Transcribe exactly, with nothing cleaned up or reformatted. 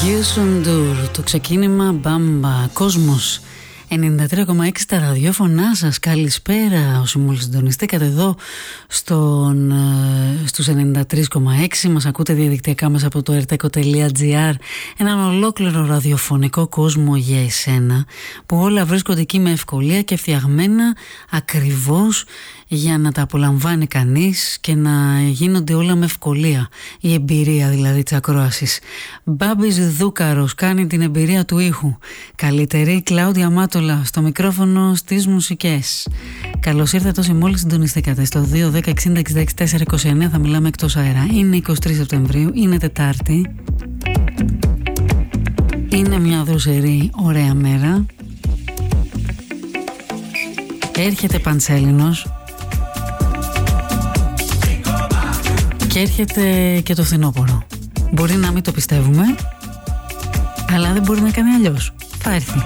Γιουσουντούρ, το ξεκίνημα Μπάμπα, κόσμος ενενήντα τρία κόμμα έξι τα ραδιόφωνά σας. Καλησπέρα όσοι μόλις συντονιστήκατε εδώ στον, στους ενενήντα τρία κόμμα έξι. Μας ακούτε διαδικτυακά μέσα από το erteco τελεία gr, έναν ολόκληρο ραδιοφωνικό κόσμο για εσένα, που όλα βρίσκονται εκεί με ευκολία και φτιαγμένα ακριβώς για να τα απολαμβάνει κανείς και να γίνονται όλα με ευκολία. Η εμπειρία δηλαδή της ακρόασης. Μπάμπης Δούκαρος κάνει την εμπειρία του ήχου. Καλύτερη Κλάουδια Μάτολα στο μικρόφωνο, στις μουσικές. Καλώς ήρθατε όσοι μόλις συντονιστήκατε στο δύο δέκα εξήντα εξήντα έξι τετρακόσια είκοσι εννέα. Θα μιλάμε εκτός αέρα. Είναι είκοσι τρεις Σεπτεμβρίου, είναι Τετάρτη. Είναι μια δροσερή ωραία μέρα. Έρχεται Πανσέλινος. Και έρχεται και το φθινόπωρο. Μπορεί να μην το πιστεύουμε, αλλά δεν μπορεί να κάνει αλλιώς. Θα έρθει.